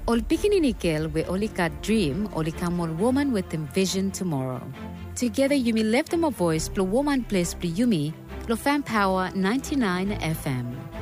Ol pikininikel we olika dream olika mol woman with them vision tomorrow. Together Yumi left them a voice plo woman place plo Yumi plo fan power 99 FM.